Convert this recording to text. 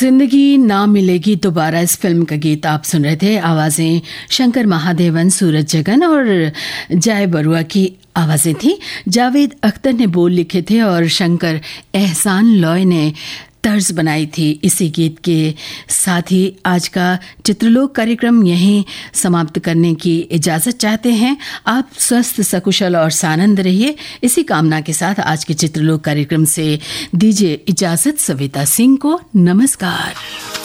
जिंदगी ना मिलेगी दोबारा इस फिल्म का गीत आप सुन रहे थे। आवाज़ें शंकर महादेवन, सूरज जगन और जय बरुआ की आवाज़ें थी। जावेद अख्तर ने बोल लिखे थे और शंकर एहसान लॉय ने तर्ज बनाई थी। इसी गीत के साथ ही आज का चित्रलोक कार्यक्रम यहीं समाप्त करने की इजाज़त चाहते हैं। आप स्वस्थ, सकुशल और सानंद रहिए। इसी कामना के साथ आज के चित्रलोक कार्यक्रम से दीजिए इजाज़त। सविता सिंह को नमस्कार।